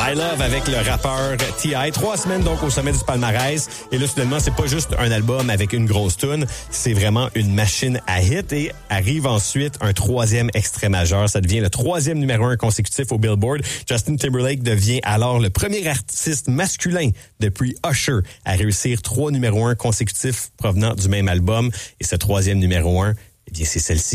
I Love avec le rappeur T.I. 3 semaines donc au sommet du palmarès. Et là, soudainement, c'est pas juste un album avec une grosse toune, c'est vraiment une machine à hit. Et arrive ensuite un troisième extrait majeur. Ça devient le troisième numéro 1 consécutif au Billboard. Justin Timberlake devient alors le premier artiste masculin depuis Usher à réussir 3 numéros 1 consécutifs provenant du même album. Et ce troisième numéro 1, eh bien, c'est celle-ci.